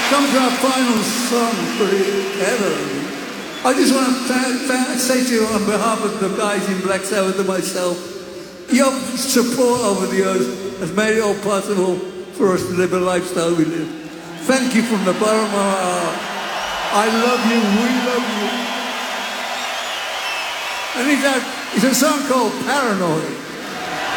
Come to our final song for ever. I just want to say to you on behalf of the guys in Black Sabbath and myself, your support over the years has made it all possible for us to live a lifestyle we live. Thank you from the bottom of our heart. I love you, we love you. And it's a song called Paranoid.